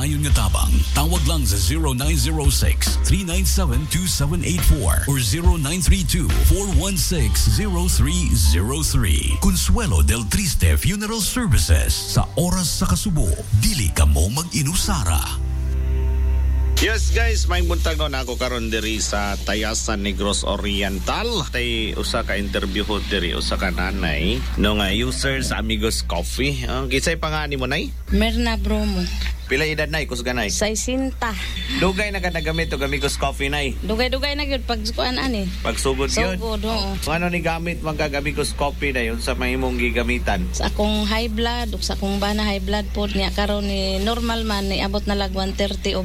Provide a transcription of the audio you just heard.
maayon nga tabang. Tawag lang sa 0906-397-2784 or 0932-416-0303. Consuelo del Triste Funeral Services. Sa oras sa kasubo, dili ka mo mag-inusara. Yes guys, may buntag no na ako karon diri sa Tayasan Negros Oriental. Tay usa ka interview ho diri usa ka nanay no nga user sa Amigos Coffee. Ang kisay pangani mo nay? Merna Bromo. Pila edad nay kusganay? 60. Dugay na ka nagamit og Amigos Coffee nay. Dugay-dugay na gyud pag kuan ani. Pagsugod yun. Sugod, oo. Ano ni gamit man kag Amigos Coffee na yun sa mahimong gigamitan? Sa akong high blood ug sa akong bana high blood pod niya karon ni normal man ni abot na lag 130 o